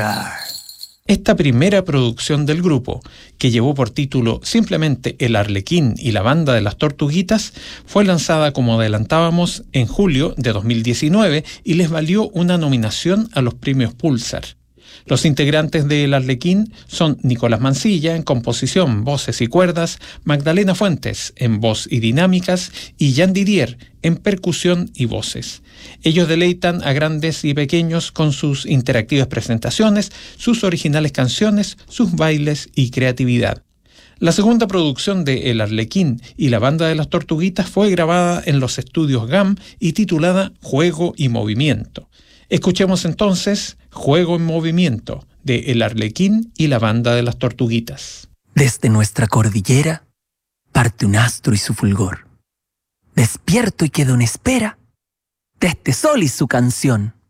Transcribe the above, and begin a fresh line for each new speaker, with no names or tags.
Esta primera producción del grupo, que llevó por título simplemente El Arlequín y la Banda de las Tortuguitas, fue lanzada, como adelantábamos, en julio de 2019 y les valió una nominación a los premios Pulsar. Los integrantes de El Arlequín son Nicolás Mancilla en composición, voces y cuerdas, Magdalena Fuentes en voz y dinámicas y Jan Didier en percusión y voces. Ellos deleitan a grandes y pequeños con sus interactivas presentaciones, sus originales canciones, sus bailes y creatividad. La segunda producción de El Arlequín y la Banda de las Tortuguitas fue grabada en los estudios GAM y titulada Juego y Movimiento. Escuchemos entonces Juego en Movimiento de El Arlequín y la Banda de las Tortuguitas.
Desde nuestra cordillera parte un astro y su fulgor. Despierto y quedo en espera de este sol y su canción.